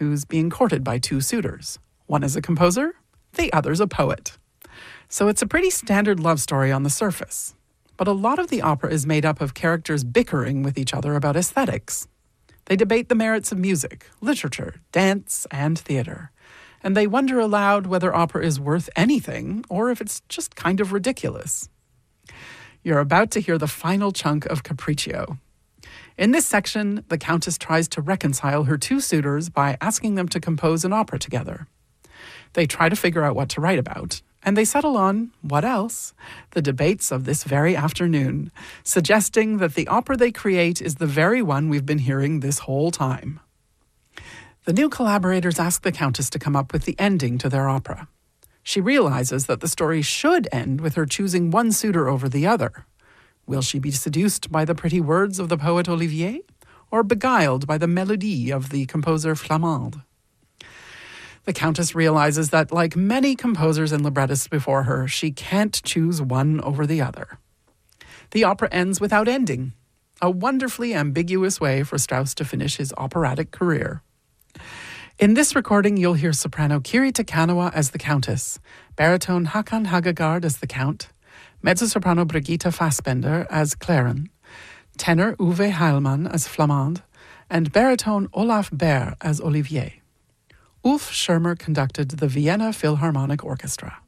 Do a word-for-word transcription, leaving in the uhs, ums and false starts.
who's being courted by two suitors. One is a composer, the other's a poet. So it's a pretty standard love story on the surface. But a lot of the opera is made up of characters bickering with each other about aesthetics. They debate the merits of music, literature, dance, and theater. And they wonder aloud whether opera is worth anything or if it's just kind of ridiculous. You're about to hear the final chunk of Capriccio. In this section, the Countess tries to reconcile her two suitors by asking them to compose an opera together. They try to figure out what to write about, and they settle on, what else? The debates of this very afternoon, suggesting that the opera they create is the very one we've been hearing this whole time. The new collaborators ask the Countess to come up with the ending to their opera. She realizes that the story should end with her choosing one suitor over the other. Will she be seduced by the pretty words of the poet Olivier, or beguiled by the melody of the composer Flamande? The Countess realizes that, like many composers and librettists before her, she can't choose one over the other. The opera ends without ending, a wonderfully ambiguous way for Strauss to finish his operatic career. In this recording, you'll hear soprano Kiri Te Kanawa as the Countess, baritone Hakan Hagegard as the Count, mezzo-soprano Brigitte Fassbender as Claren, tenor Uwe Heilmann as Flamande, and baritone Olaf Baer as Olivier. Ulf Schirmer conducted the Vienna Philharmonic Orchestra.